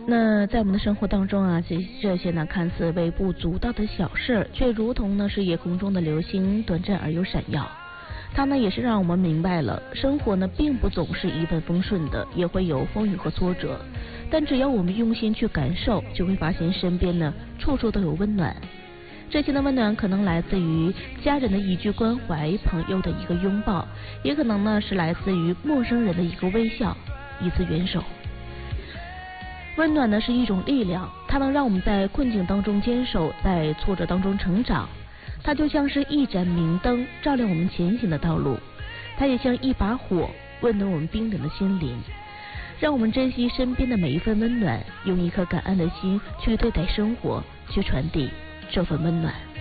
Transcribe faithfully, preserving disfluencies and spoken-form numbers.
那在我们的生活当中啊，这这些呢看似微不足道的小事，却如同呢是夜空中的流星，短暂而又闪耀。它呢也是让我们明白了，生活呢并不总是一帆风顺的，也会有风雨和挫折。但只要我们用心去感受，就会发现身边呢处处都有温暖。这些的温暖可能来自于家人的一句关怀，朋友的一个拥抱，也可能呢是来自于陌生人的一个微笑，一次援手。温暖呢是一种力量，它能让我们在困境当中坚守，在挫折当中成长。它就像是一盏明灯，照亮我们前行的道路；它也像一把火，温暖我们冰冷的心灵。让我们珍惜身边的每一份温暖，用一颗感恩的心去对待生活，去传递这份温暖。